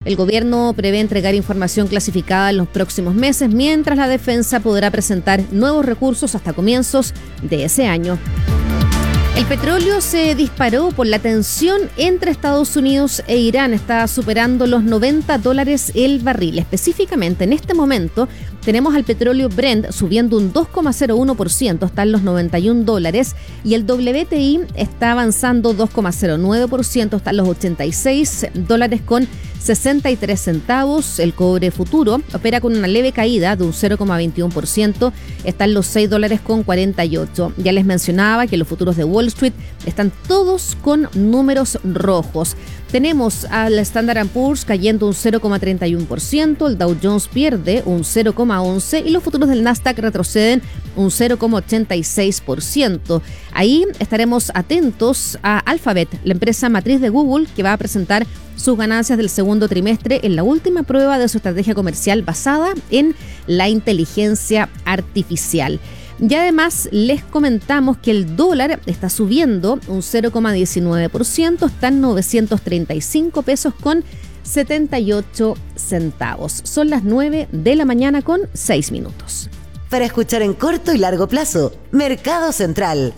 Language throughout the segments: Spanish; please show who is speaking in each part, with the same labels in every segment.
Speaker 1: El gobierno prevé entregar información clasificada en los próximos meses, mientras la defensa podrá presentar nuevos recursos hasta comienzos de ese año. El petróleo se disparó por la tensión entre Estados Unidos e Irán. Está superando los $90 el barril. Específicamente, en este momento, tenemos al petróleo Brent subiendo un 2,01%, está en los $91, y el WTI está avanzando 2,09%, está en los $86,63. El cobre futuro opera con una leve caída de un 0,21%, está en los $6,48. Ya les mencionaba que los futuros de Wall Street están todos con números rojos. Tenemos al Standard & Poor's cayendo un 0,31%, el Dow Jones pierde un 0,11% y los futuros del Nasdaq retroceden un 0,86%. Ahí estaremos atentos a Alphabet, la empresa matriz de Google, que va a presentar sus ganancias del segundo trimestre en la última prueba de su estrategia comercial basada en la inteligencia artificial. Y además les comentamos que el dólar está subiendo un 0,19%, está en 935 pesos con 78 centavos. Son las 9 de la mañana con 6 minutos.
Speaker 2: Para escuchar en corto y largo plazo, Mercado Central.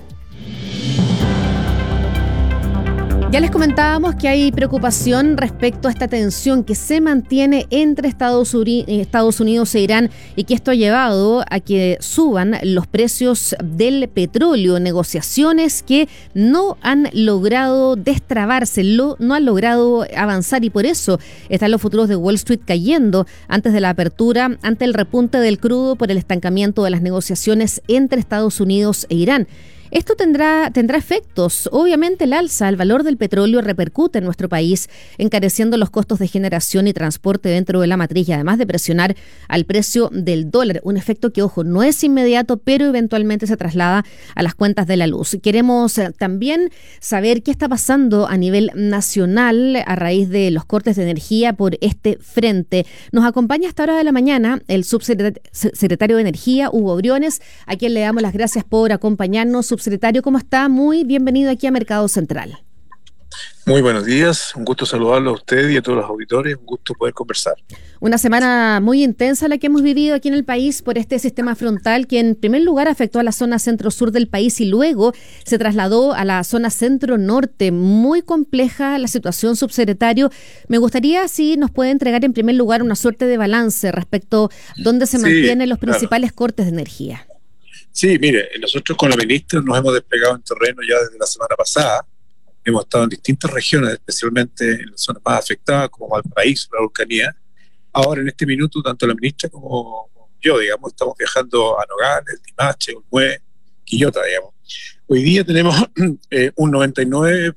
Speaker 1: Ya les comentábamos que hay preocupación respecto a esta tensión que se mantiene entre Estados Unidos e Irán y que esto ha llevado a que suban los precios del petróleo. Negociaciones que no han logrado destrabarse, no han logrado avanzar, y por eso están los futuros de Wall Street cayendo antes de la apertura ante el repunte del crudo por el estancamiento de las negociaciones entre Estados Unidos e Irán. Esto tendrá efectos. Obviamente el alza al valor del petróleo repercute en nuestro país, encareciendo los costos de generación y transporte dentro de la matriz, y además de presionar al precio del dólar. Un efecto que, ojo, no es inmediato, pero eventualmente se traslada a las cuentas de la luz. Queremos también saber qué está pasando a nivel nacional a raíz de los cortes de energía por este frente. Nos acompaña a esta hora de la mañana el subsecretario de Energía, Hugo Briones, a quien le damos las gracias por acompañarnos. Subsecretario, ¿cómo está? Muy bienvenido aquí a Mercado Central.
Speaker 3: Muy buenos días, un gusto saludarlo a usted y a todos los auditores, un gusto poder conversar.
Speaker 1: Una semana muy intensa la que hemos vivido aquí en el país por este sistema frontal que en primer lugar afectó a la zona centro-sur del país y luego se trasladó a la zona centro-norte. Muy compleja la situación, subsecretario. Me gustaría si nos puede entregar en primer lugar una suerte de balance respecto a dónde se mantienen los principales cortes de energía.
Speaker 3: Sí, mire, nosotros con la ministra nos hemos desplegado en terreno ya desde la semana pasada. Hemos estado en distintas regiones, especialmente en las zonas más afectadas, como Valparaíso, la Araucanía. Ahora, en este minuto, tanto la ministra como yo, digamos, estamos viajando a Nogales, Limache, Olmué, Quillota, digamos. Hoy día tenemos un 99%,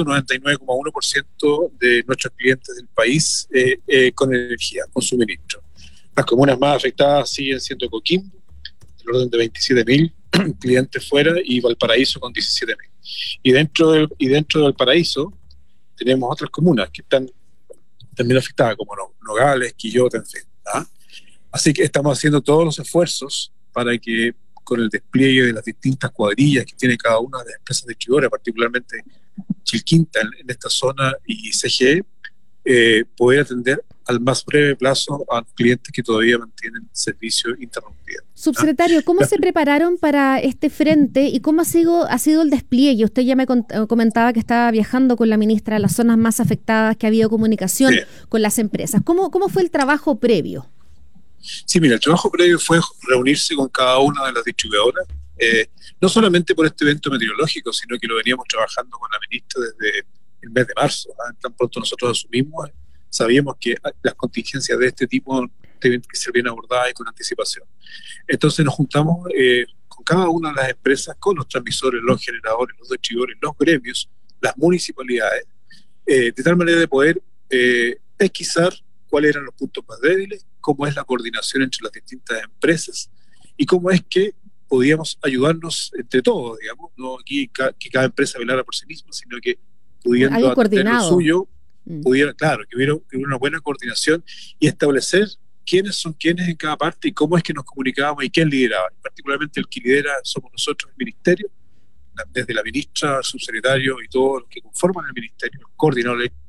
Speaker 3: 99,1% de nuestros clientes del país con energía, con suministro. Las comunas más afectadas siguen siendo Coquimbo, del orden de 27.000 clientes fuera, y Valparaíso con 17.000. Y dentro de Valparaíso tenemos otras comunas que están también afectadas, como Nogales, Quillota, en fin. Así que estamos haciendo todos los esfuerzos para que, con el despliegue de las distintas cuadrillas que tiene cada una de las empresas distribuidoras, particularmente Chilquinta en esta zona y CGE, poder atender al más breve plazo a los clientes que todavía mantienen servicio interrumpido.
Speaker 1: Subsecretario, ¿cómo se prepararon para este frente y cómo ha sido el despliegue? Usted ya me comentaba que estaba viajando con la ministra a las zonas más afectadas, que ha habido comunicación con las empresas. ¿Cómo fue el trabajo previo?
Speaker 3: Sí, mira, el trabajo previo fue reunirse con cada una de las distribuidoras, no solamente por este evento meteorológico, sino que lo veníamos trabajando con la ministra desde el mes de marzo. Tan pronto nosotros asumimos, sabíamos que las contingencias de este tipo deben ser bien abordadas y con anticipación. Entonces nos juntamos con cada una de las empresas, con los transmisores, los generadores, los distribuidores, los gremios, las municipalidades, de tal manera de poder pesquisar cuáles eran los puntos más débiles, cómo es la coordinación entre las distintas empresas y cómo es que podíamos ayudarnos entre todos, digamos, no aquí que cada empresa velara por sí misma, sino que pudiendo atender lo suyo, pudiera, claro, que hubiera una buena coordinación y establecer quiénes son quiénes en cada parte y cómo es que nos comunicábamos y quién lideraba. Particularmente el que lidera somos nosotros, el ministerio, desde la ministra, el subsecretario y todos los que conforman el ministerio, los coordinadores